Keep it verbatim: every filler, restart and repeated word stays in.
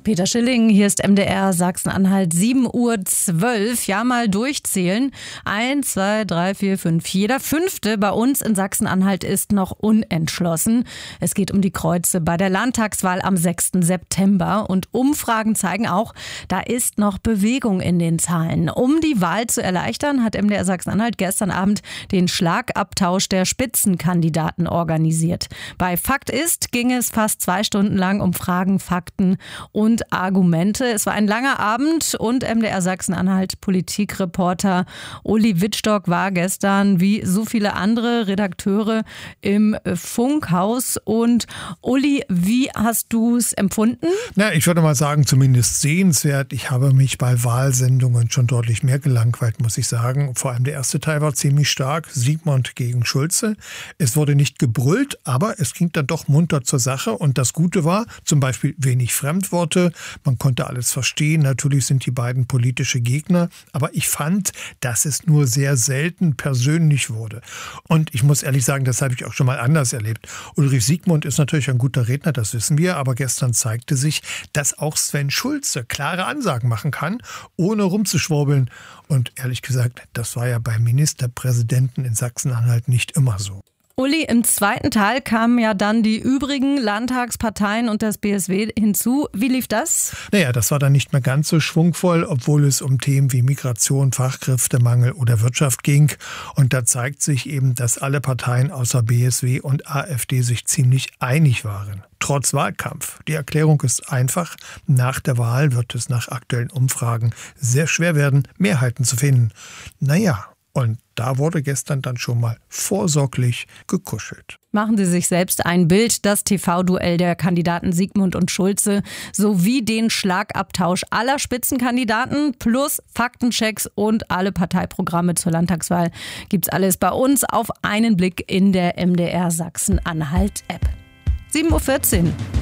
Peter Schilling, hier ist M D R Sachsen-Anhalt, sieben Uhr zwölf. Ja, mal durchzählen. Eins, zwei, drei, vier, fünf. Jeder Fünfte bei uns in Sachsen-Anhalt ist noch unentschlossen. Es geht um die Kreuze bei der Landtagswahl am sechsten September. Und Umfragen zeigen auch, da ist noch Bewegung in den Zahlen. Um die Wahl zu erleichtern, hat M D R Sachsen-Anhalt gestern Abend den Schlagabtausch der Spitzenkandidaten organisiert. Bei Fakt ist ging es fast zwei Stunden lang um Fragen, Fakten und Argumente. Es war ein langer Abend und M D R Sachsen-Anhalt Politikreporter Uli Wittstock war gestern wie so viele andere Redakteure im Funkhaus. Und Uli, wie hast du es empfunden? Na, ich würde mal sagen, zumindest sehenswert. Ich habe mich bei Wahlsendungen schon deutlich mehr gelangweilt, muss ich sagen. Vor allem der erste Teil war ziemlich stark. Siegmund gegen Schulze. Es wurde nicht gebrüllt, aber es ging dann doch munter zur Sache. Und das Gute war, zum Beispiel wenig Fremdworte. Man konnte alles verstehen. Natürlich sind die beiden politische Gegner. Aber ich fand, dass es nur sehr selten persönlich wurde. Und ich muss ehrlich sagen, das habe ich auch schon mal anders erlebt. Ulrich Siegmund ist natürlich ein guter Redner, das wissen wir. Aber gestern zeigte sich, dass auch Sven Schulze klare Ansagen machen kann, ohne rumzuschwurbeln. Und ehrlich gesagt, das war ja bei Ministerpräsidenten in Sachsen-Anhalt nicht immer so. Uli, im zweiten Teil kamen ja dann die übrigen Landtagsparteien und das B S W hinzu. Wie lief das? Naja, das war dann nicht mehr ganz so schwungvoll, obwohl es um Themen wie Migration, Fachkräftemangel oder Wirtschaft ging. Und da zeigt sich eben, dass alle Parteien außer B S W und AfD sich ziemlich einig waren. Trotz Wahlkampf. Die Erklärung ist einfach. Nach der Wahl wird es nach aktuellen Umfragen sehr schwer werden, Mehrheiten zu finden. Naja, und da wurde gestern dann schon mal vorsorglich gekuschelt. Machen Sie sich selbst ein Bild, das T V-Duell der Kandidaten Siegmund und Schulze sowie den Schlagabtausch aller Spitzenkandidaten plus Faktenchecks und alle Parteiprogramme zur Landtagswahl gibt's alles bei uns auf einen Blick in der M D R Sachsen-Anhalt-App. sieben Uhr vierzehn.